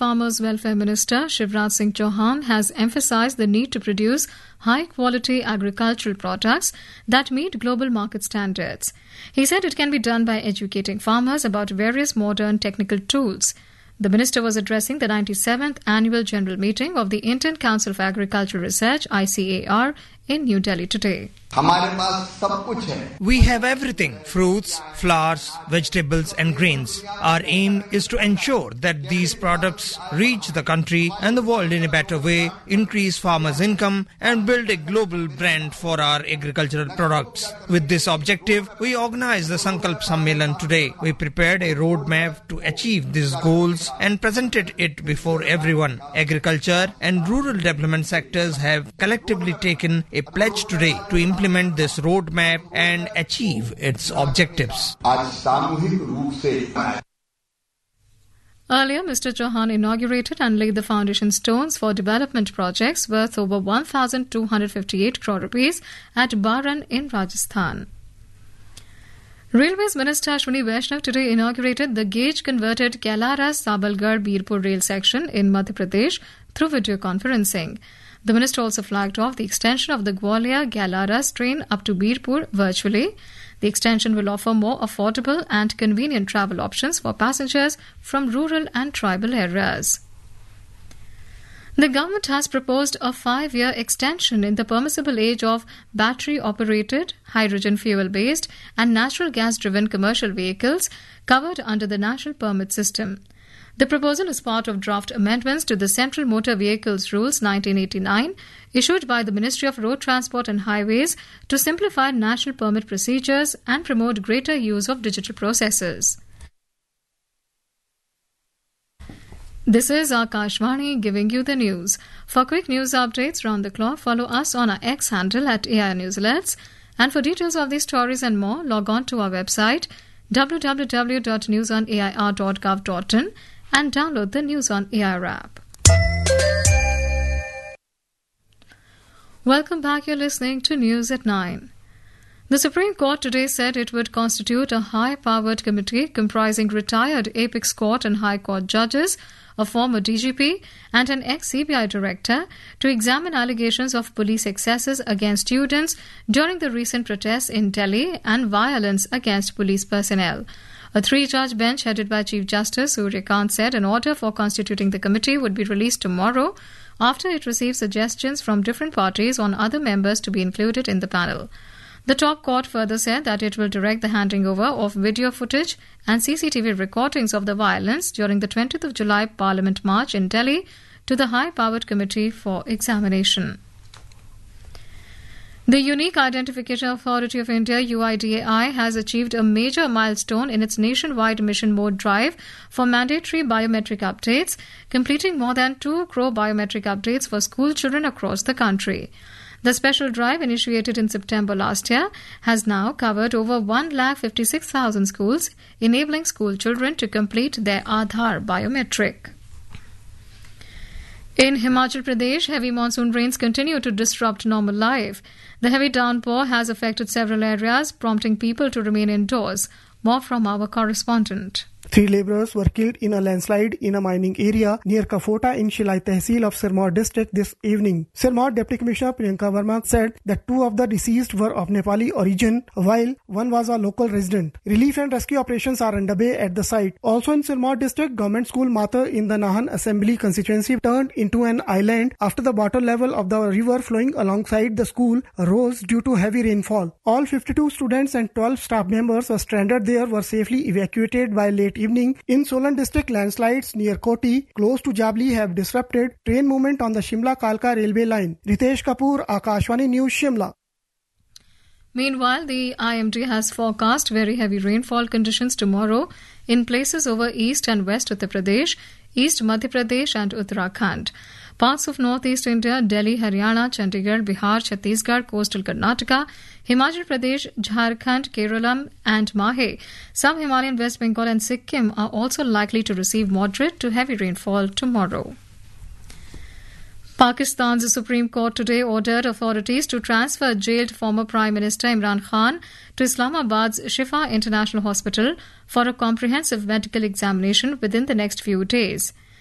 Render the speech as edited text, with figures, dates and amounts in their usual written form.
Farmers Welfare Minister Shivraj Singh Chauhan has emphasized the need to produce high-quality agricultural products that meet global market standards. He said it can be done by educating farmers about various modern technical tools. The minister was addressing the 97th Annual General Meeting of the Indian Council for Agricultural Research, ICAR, in New Delhi today. We have everything: fruits, flowers, vegetables and grains. Our aim is to ensure that these products reach the country and the world in a better way, increase farmers' income and build a global brand for our agricultural products. With this objective, we organized the Sankalp Sammelan today. We prepared a roadmap to achieve these goals and presented it before everyone. Agriculture and rural development sectors have collectively taken a pledge today to implement this roadmap and achieve its objectives. Earlier, Mr. Chauhan inaugurated and laid the foundation stones for development projects worth over 1,258 crore rupees at Baran in Rajasthan. Railways Minister Ashwini Vaishnav today inaugurated the gauge-converted Kailaras-Sabalgarh-Birpur rail section in Madhya Pradesh through video conferencing. The minister also flagged off the extension of the Gwalior-Kailaras train up to Birpur virtually. The extension will offer more affordable and convenient travel options for passengers from rural and tribal areas. The government has proposed a 5-year extension in the permissible age of battery-operated, hydrogen fuel-based and natural gas-driven commercial vehicles covered under the National Permit System. The proposal is part of draft amendments to the Central Motor Vehicles Rules 1989, issued by the Ministry of Road Transport and Highways to simplify national permit procedures and promote greater use of digital processes. This is Akashvani giving you the news. For quick news updates round the clock, follow us on our X handle at AI News Alerts. And for details of these stories and more, log on to our website www.newsonair.gov.in and download the News on AIR app. Welcome back. You're listening to News at 9. The Supreme Court today said it would constitute a high-powered committee comprising retired Apex Court and High Court judges, a former DGP and an ex-CBI director to examine allegations of police excesses against students during the recent protests in Delhi and violence against police personnel. A 3-judge bench headed by Chief Justice Surya Kant said an order for constituting the committee would be released tomorrow after it received suggestions from different parties on other members to be included in the panel. The top court further said that it will direct the handing over of video footage and CCTV recordings of the violence during the 20th of July Parliament March in Delhi to the high-powered committee for examination. The Unique Identification Authority of India, UIDAI, has achieved a major milestone in its nationwide mission mode drive for mandatory biometric updates, completing more than 2 crore biometric updates for school children across the country. The special drive, initiated in September last year, has now covered over 156,000 schools, enabling school children to complete their Aadhaar biometric. In Himachal Pradesh, heavy monsoon rains continue to disrupt normal life. The heavy downpour has affected several areas, prompting people to remain indoors. More from our correspondent. 3 labourers were killed in a landslide in a mining area near Kafota in Shilai Tehsil of Sirmaur district this evening. Sirmaur Deputy Commissioner Priyanka Verma said that 2 of the deceased were of Nepali origin, while one was a local resident. Relief and rescue operations are underway at the site. Also in Sirmaur district, government school Mata in the Nahan Assembly constituency turned into an island after the water level of the river flowing alongside the school rose due to heavy rainfall. All 52 students and 12 staff members were stranded there were safely evacuated by late evening. In Solan district, landslides near Koti, close to Jabli, have disrupted train movement on the Shimla-Kalka railway line. Ritesh Kapoor, Akashvani News, Shimla. Meanwhile, the IMD has forecast very heavy rainfall conditions tomorrow in places over East and West Uttar Pradesh, East Madhya Pradesh and Uttarakhand. Parts of northeast India, Delhi, Haryana, Chandigarh, Bihar, Chhattisgarh, coastal Karnataka, Himachal Pradesh, Jharkhand, Kerala and Mahe, some Himalayan West Bengal and Sikkim are also likely to receive moderate to heavy rainfall tomorrow. Pakistan's Supreme Court today ordered authorities to transfer jailed former Prime Minister Imran Khan to Islamabad's Shifa International Hospital for a comprehensive medical examination within the next few days.